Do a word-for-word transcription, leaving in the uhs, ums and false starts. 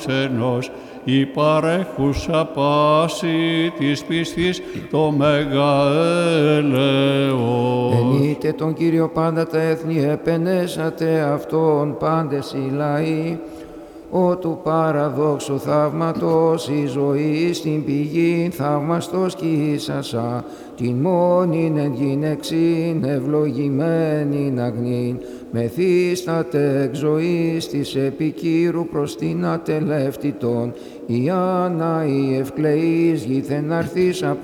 παράξενος, η παρέχουσα πάση της πιστής το μέγα έλεος. Ενείτε τον Κύριο πάντα τα έθνη, επενέσατε Αυτόν πάντες οι λαοί. Ο του παραδόξου θαύματος η ζωή στην πηγή, θαύμαστος κι ίσασα, την μόνην εν γυναίξην ευλογημένην αγνήν, μεθύσταται εκ ζωής της επικύρου προς την ατελεύτητον, η Άννα η ευκλαιής γηθεν αρθής απ'